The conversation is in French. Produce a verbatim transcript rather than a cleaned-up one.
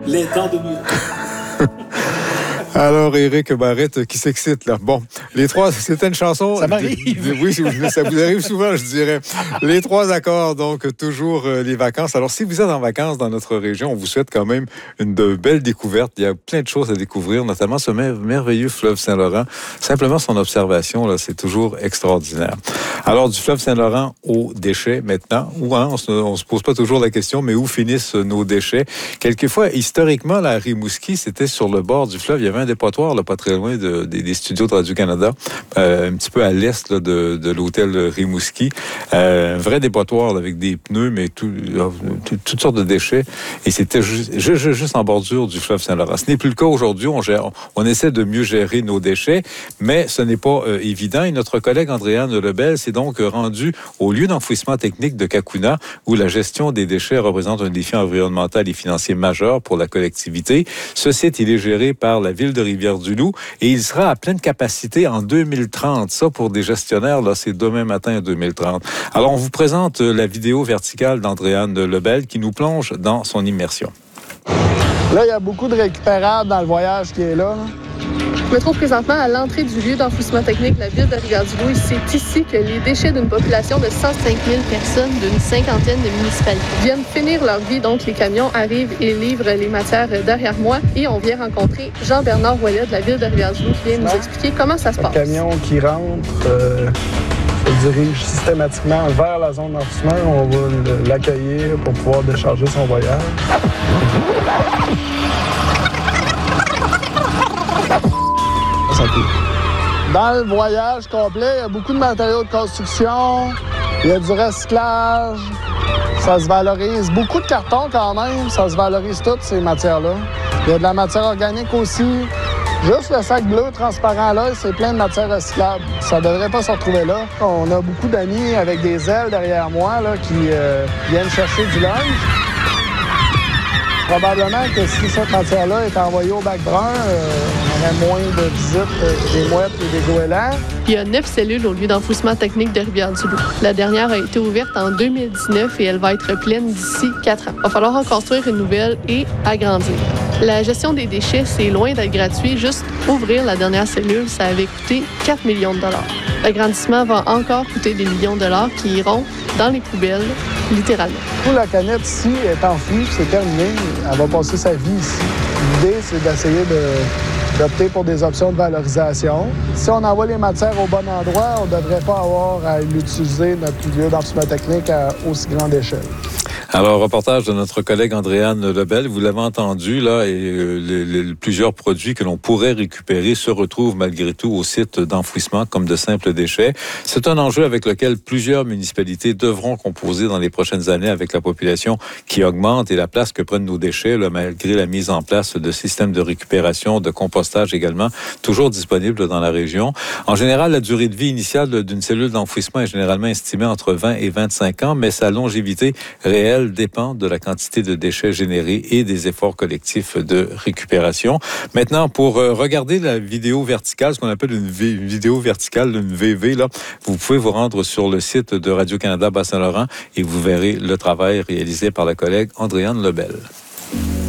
Les temps de nous. Alors, Éric Barrette qui s'excite, là. Bon, les trois, c'était une chanson... Ça m'arrive. Oui, ça vous arrive souvent, je dirais. Les trois accords, donc, toujours euh, les vacances. Alors, si vous êtes en vacances dans notre région, on vous souhaite quand même une de belles découvertes. Il y a plein de choses à découvrir, notamment ce mer- merveilleux fleuve Saint-Laurent. Simplement, son observation, là, c'est toujours extraordinaire. Alors, du fleuve Saint-Laurent aux déchets, maintenant. Où, hein, on se, on se pose pas toujours la question, mais où finissent nos déchets? Quelquefois, historiquement, la Rimouski, c'était sur le bord du fleuve. Il y avait un dépotoir, là, pas très loin de, des, des studios de Radio-Canada, euh, un petit peu à l'est là, de, de l'hôtel Rimouski. Euh, un vrai dépotoir là, avec des pneus, mais tout, euh, tout, toutes sortes de déchets. Et c'était juste, juste, juste en bordure du fleuve Saint-Laurent. Ce n'est plus le cas aujourd'hui. On, gère, on essaie de mieux gérer nos déchets, mais ce n'est pas euh, évident. Et notre collègue Andréane Lebel s'est donc rendue au lieu d'enfouissement technique de Cacouna, où la gestion des déchets représente un défi environnemental et financier majeur pour la collectivité. Ce site, il est géré par la ville de Rivière-du-Loup et il sera à pleine capacité en deux mille trente. Ça, pour des gestionnaires, là, c'est demain matin deux mille trente. Alors, on vous présente la vidéo verticale d'Andréane Lebel qui nous plonge dans son immersion. Là, il y a beaucoup de récupérables dans le voyage qui est là. Je me trouve présentement à l'entrée du lieu d'enfouissement technique de la ville de Rivière-du-Loup. Et c'est ici que les déchets d'une population de cent cinq mille personnes d'une cinquantaine de municipalités viennent finir leur vie. Donc, les camions arrivent et livrent les matières derrière moi. Et on vient rencontrer Jean-Bernard Ouellet de la ville de Rivière-du-Loup qui vient nous expliquer comment ça se passe. Le camion qui rentre euh, se dirige systématiquement vers la zone d'enfouissement. On va l'accueillir pour pouvoir décharger son voyage. Dans le voyage complet, il y a beaucoup de matériaux de construction, il y a du recyclage, ça se valorise. Beaucoup de carton quand même, ça se valorise toutes ces matières-là. Il y a de la matière organique aussi. Juste le sac bleu transparent là, c'est plein de matières recyclables. Ça devrait pas se retrouver là. On a beaucoup d'amis avec des ailes derrière moi là, qui euh, viennent chercher du linge. Probablement que si cette matière-là est envoyée au bac brun, euh, on aurait moins de visites euh, des mouettes et des goélands. Il y a neuf cellules au lieu d'enfouissement technique de Rivière-du-Loup. La dernière a été ouverte en deux mille dix-neuf et elle va être pleine d'ici quatre ans. Il va falloir en construire une nouvelle et agrandir. La gestion des déchets, c'est loin d'être gratuit. Juste ouvrir la dernière cellule, ça avait coûté quatre millions de dollars. L'agrandissement va encore coûter des millions de dollars qui iront dans les poubelles, littéralement. La canette ici est enfouie, c'est terminé. Elle va passer sa vie ici. L'idée, c'est d'essayer de, d'opter pour des options de valorisation. Si on envoie les matières au bon endroit, on ne devrait pas avoir à utiliser notre lieu d'enfouissement technique à aussi grande échelle. Alors, reportage de notre collègue Andréane Lebel, vous l'avez entendu, là, et euh, les, les, plusieurs produits que l'on pourrait récupérer se retrouvent malgré tout au site d'enfouissement comme de simples déchets. C'est un enjeu avec lequel plusieurs municipalités devront composer dans les prochaines années avec la population qui augmente et la place que prennent nos déchets, là, malgré la mise en place de systèmes de récupération, de compostage également, toujours disponibles dans la région. En général, la durée de vie initiale d'une cellule d'enfouissement est généralement estimée entre vingt et vingt-cinq ans, mais sa longévité réelle dépend de la quantité de déchets générés et des efforts collectifs de récupération. Maintenant, pour euh, regarder la vidéo verticale, ce qu'on appelle une, v- une vidéo verticale, une V V, là, vous pouvez vous rendre sur le site de Radio-Canada Bas-Saint-Laurent et vous verrez le travail réalisé par la collègue Andréane Lebel.